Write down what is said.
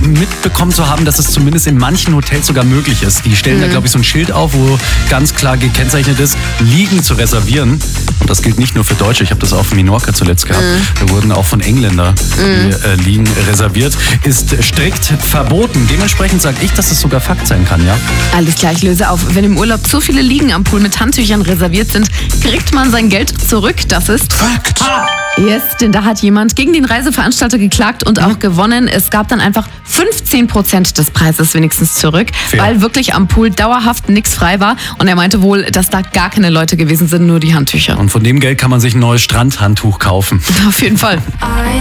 mitbekommen zu haben, dass es zumindest in manchen Hotels sogar möglich ist. Die stellen da, glaube ich, so ein Schild auf, wo ganz klar gekennzeichnet ist, Liegen zu reservieren. Und das gilt nicht nur für Deutsche. Ich habe das auf Menorca zuletzt gehabt. Da wurden auch von Engländern die Liegen reserviert. Ist strikt verboten. Dementsprechend sage ich, dass es sogar Fakt sein kann, ja? Alles klar, ich löse auf. Wenn im Urlaub zu viele Liegen am Pool mit Handtüchern reserviert sind, kriegt man sein Geld zurück. Das ist Fakt! Yes, denn da hat jemand gegen den Reiseveranstalter geklagt und auch gewonnen. Es gab dann einfach 15% des Preises wenigstens zurück, Fair. weil wirklich am Pool dauerhaft nichts frei war. Und er meinte wohl, dass da gar keine Leute gewesen sind, nur die Handtücher. Und von dem Geld kann man sich ein neues Strandhandtuch kaufen. Auf jeden Fall.